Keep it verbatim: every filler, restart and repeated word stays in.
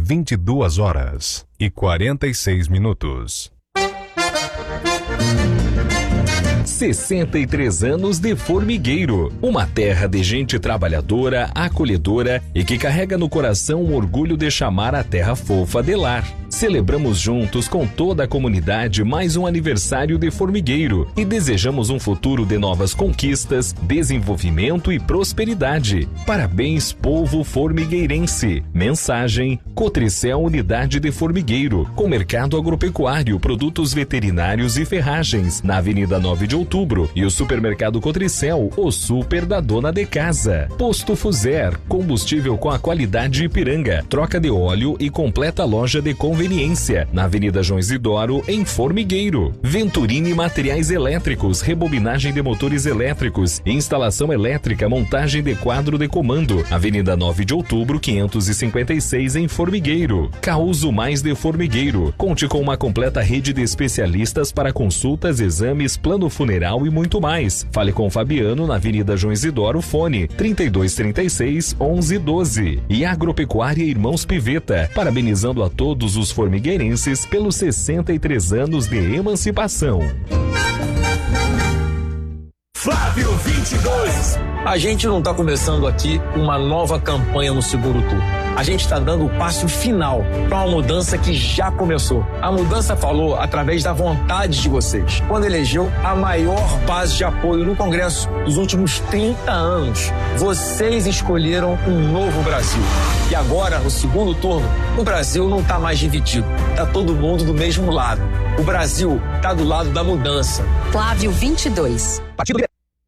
vinte e duas horas e quarenta e seis minutos. sessenta e três anos de Formigueiro, uma terra de gente trabalhadora, acolhedora e que carrega no coração o orgulho de chamar a terra fofa de lar. Celebramos juntos com toda a comunidade mais um aniversário de Formigueiro e desejamos um futuro de novas conquistas, desenvolvimento e prosperidade. Parabéns, povo formigueirense. Mensagem: Cotricel Unidade de Formigueiro, com mercado agropecuário, produtos veterinários e ferragens, na Avenida nove de Outubro, e o supermercado Cotricel, o super da dona de casa. Posto Fuser, combustível com a qualidade Ipiranga, troca de óleo e completa loja de conveniência, na Avenida João Isidoro, em Formigueiro. Venturini Materiais Elétricos, rebobinagem de motores elétricos, instalação elétrica, montagem de quadro de comando, Avenida nove de Outubro, quinhentos e cinquenta e seis, em Formigueiro. Causo Mais de Formigueiro, conte com uma completa rede de especialistas para consultas, exames, plano funeral e muito mais. Fale com Fabiano na Avenida João Isidoro, fone trinta e dois, trinta e seis, onze, doze. E Agropecuária Irmãos Piveta, parabenizando a todos os formigueirenses pelos sessenta e três anos de emancipação. Flávio vinte e dois. A gente não está começando aqui uma nova campanha no segundo turno. A gente está dando o passo final para uma mudança que já começou. A mudança falou através da vontade de vocês, quando elegeu a maior base de apoio no Congresso dos últimos trinta anos. Vocês escolheram um novo Brasil. E agora, no segundo turno, o Brasil não está mais dividido. Está todo mundo do mesmo lado. O Brasil está do lado da mudança. Flávio vinte e dois. Partido